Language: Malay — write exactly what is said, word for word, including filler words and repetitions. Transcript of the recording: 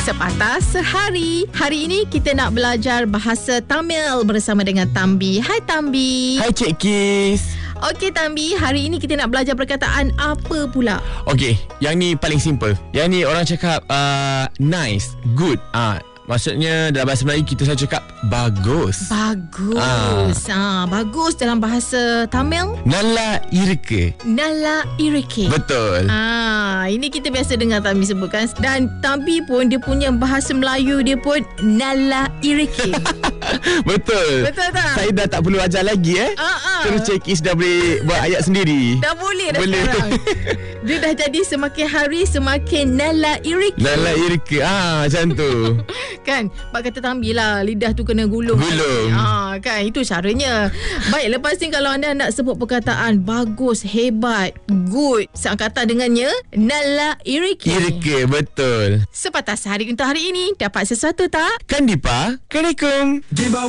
Sepatah Sehari. Hari ini kita nak belajar bahasa Tamil bersama dengan Tambi. Hai Tambi. Hai Cik Kis. Okey Tambi, hari ini kita nak belajar perkataan apa pula? Okey, yang ni paling simple. Yang ni orang cakap uh, nice, good. Ah, uh, maksudnya dalam bahasa Melayu kita selalu cakap bagus. Bagus. Ah, ah bagus dalam bahasa Tamil Nalla irke. Nalla irke. Betul. Ah, ini kita biasa dengar Tambi sebutkan, dan Tambi pun dia punya bahasa Melayu dia pun nalla irke. Betul. Betul tak? Saya dah tak perlu ajar lagi eh. Ah, ah. Terus Cik Kis dah boleh buat ayat sendiri. Dah boleh dah boleh. Sekarang. Dia dah jadi semakin hari semakin nalla irke. Nalla irke. Ah, macam tu. Kan, Pak kata Tambi lah, lidah tu kena gulung. Gulung. Ha, kan, itu caranya. Baik, lepas ni kalau anda nak sebut perkataan bagus, hebat, good, seangkatan dengannya nalla irke. Irke, betul. Sepatah Sehari untuk hari ini. Dapat sesuatu tak? Kan Dipa? Assalamualaikum.